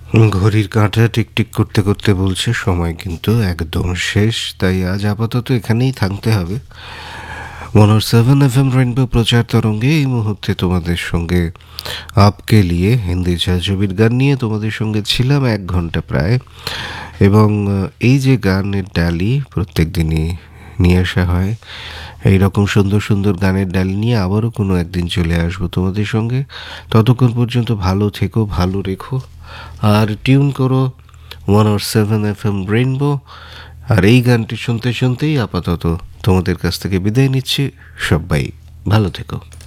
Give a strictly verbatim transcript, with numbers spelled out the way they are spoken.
ঘড়ির কাঁটা টিকটিক করতে করতে বলছে সময় কিন্তু একদম শেষ, তাই আজ আপাতত এখানেই থামতে হবে। ওয়ান আর সেভেন এফ এম রেনবো প্রচার তরঙ্গে এই মুহূর্তে তোমাদের সঙ্গে আপকে লিয়ে হিন্দি ছায়াছবির গান নিয়ে তোমাদের সঙ্গে ছিলাম এক ঘন্টা প্রায়। এবং এই যে গানের ডালি প্রত্যেক দিনই নিয়ে আসা হয়, এই রকম সুন্দর সুন্দর গানের ডালি নিয়ে আবারও কোনো একদিন চলে আসবো তোমাদের সঙ্গে। ততক্ষণ পর্যন্ত ভালো থেকো, ভালো রেখো, আর টিউন করো ওয়ান আর সেভেন এফ এম রেইনবো। আর এই গানটি শুনতে শুনতেই আপাতত তোমাদের কাছ থেকে বিদায় নিচ্ছি। সবাই ভালো থেকো।